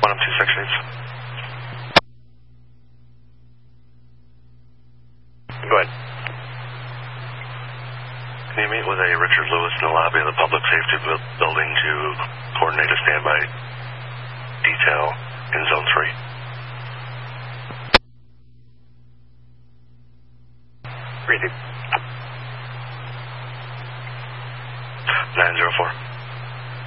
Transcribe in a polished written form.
102 Section 8. Go ahead. Can you meet with a Richard Lewis in the lobby of the Public Safety Building to coordinate a standby detail in Zone 3? Read it.